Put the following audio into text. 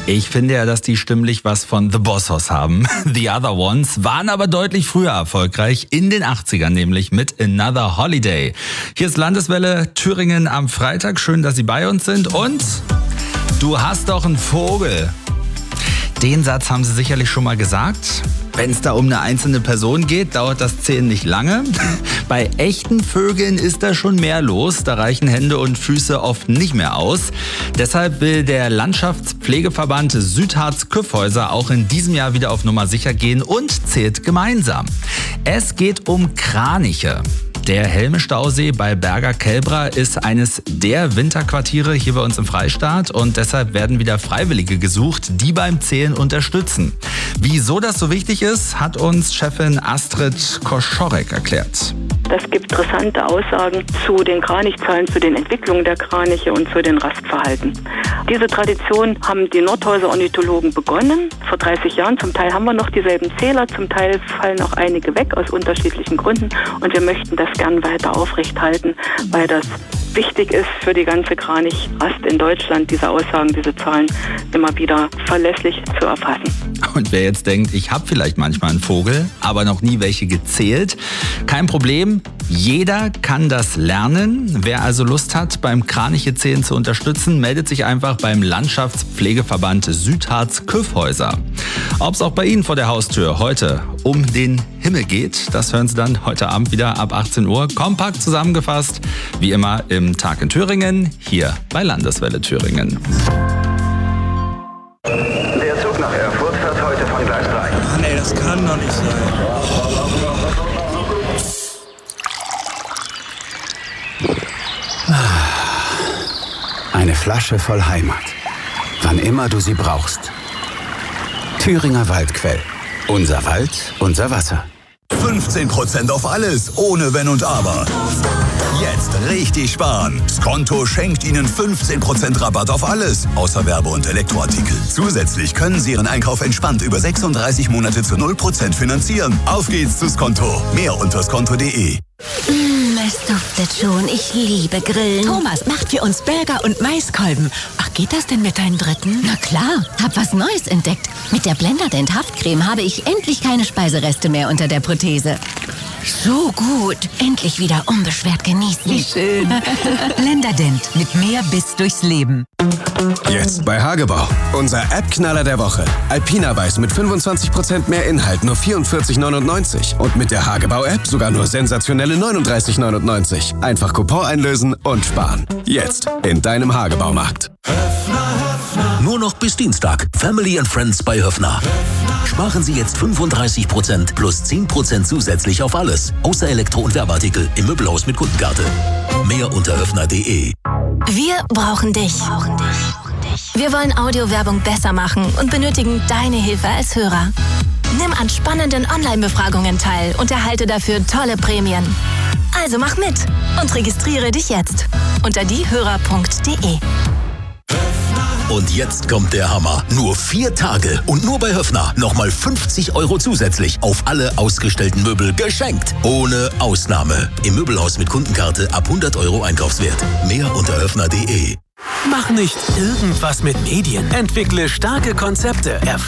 Ich finde ja, dass die stimmlich was von The Bossos haben. The Other Ones waren aber deutlich früher erfolgreich, in den 80ern nämlich mit Another Holiday. Hier ist Landeswelle Thüringen am Freitag. Schön, dass Sie bei uns sind. Und du hast doch einen Vogel. Den Satz haben Sie sicherlich schon mal gesagt. Wenn es da um eine einzelne Person geht, dauert das Zählen nicht lange. Bei echten Vögeln ist da schon mehr los. Da reichen Hände und Füße oft nicht mehr aus. Deshalb will der Landschaftspflegeverband Südharz-Kyffhäuser auch in diesem Jahr wieder auf Nummer sicher gehen und zählt gemeinsam. Es geht um Kraniche. Der Helme-Stausee bei Berger-Kelbra ist eines der Winterquartiere hier bei uns im Freistaat und deshalb werden wieder Freiwillige gesucht, die beim Zählen unterstützen. Wieso das so wichtig ist, hat uns Chefin Astrid Koschorek erklärt. Es gibt interessante Aussagen zu den Kranichzahlen, zu den Entwicklungen der Kraniche und zu den Rastverhalten. Diese Tradition haben die Nordhäuser Ornithologen begonnen, vor 30 Jahren. Zum Teil haben wir noch dieselben Zähler, zum Teil fallen auch einige weg aus unterschiedlichen Gründen. Und wir möchten das gern weiter aufrechthalten, weil das wichtig ist für die ganze Kranichrast in Deutschland, diese Aussagen, diese Zahlen immer wieder verlässlich zu erfassen. Und wer jetzt denkt, ich habe vielleicht manchmal einen Vogel, aber noch nie welche gezählt, kein Problem. Jeder kann das lernen. Wer also Lust hat, beim Kranichezählen zu unterstützen, meldet sich einfach beim Landschaftspflegeverband Südharz-Kyffhäuser. Ob es auch bei Ihnen vor der Haustür heute um den Himmel geht, das hören Sie dann heute Abend wieder ab 18 Uhr. Kompakt zusammengefasst, wie immer im Tag in Thüringen, hier bei Landeswelle Thüringen. Der Zug nach Erfurt fährt heute von Gleis 3. Mann, ey, das kann doch nicht sein. Eine Flasche voll Heimat. Wann immer du sie brauchst. Thüringer Waldquell. Unser Wald, unser Wasser. 15% auf alles, ohne Wenn und Aber. Jetzt richtig sparen. Skonto schenkt Ihnen 15% Rabatt auf alles, außer Werbe- und Elektroartikel. Zusätzlich können Sie Ihren Einkauf entspannt über 36 Monate zu 0% finanzieren. Auf geht's zu Skonto. Mehr unter skonto.de. Es duftet schon. Ich liebe Grillen. Thomas macht für uns Burger und Maiskolben. Ach, geht das denn mit deinem dritten? Na klar, hab was Neues entdeckt. Mit der Blenderdent Haftcreme habe ich endlich keine Speisereste mehr unter der Prothese. So gut. Endlich wieder unbeschwert genießen. Wie schön. Blenderdent mit mehr Biss durchs Leben. Jetzt bei Hagebau. Unser App-Knaller der Woche. Alpina Weiß mit 25% mehr Inhalt, nur 44,99. Und mit der Hagebau-App sogar nur sensationelle 39,99. Einfach Coupon einlösen und sparen. Jetzt in deinem Hagebaumarkt. Nur noch bis Dienstag. Family and Friends bei Höffner. Sparen Sie jetzt 35% plus 10% zusätzlich auf alles. Außer Elektro- und Werbeartikel im Möbelhaus mit Kundenkarte. Mehr unter höffner.de. Wir brauchen dich. Wir wollen Audiowerbung besser machen und benötigen deine Hilfe als Hörer. Nimm an spannenden Online-Befragungen teil und erhalte dafür tolle Prämien. Also mach mit und registriere dich jetzt unter diehörer.de. Und jetzt kommt der Hammer. Nur 4 Tage und nur bei Höffner nochmal 50 € zusätzlich auf alle ausgestellten Möbel geschenkt. Ohne Ausnahme. Im Möbelhaus mit Kundenkarte ab 100 € Einkaufswert. Mehr unter höffner.de. Mach nicht irgendwas mit Medien. Entwickle starke Konzepte.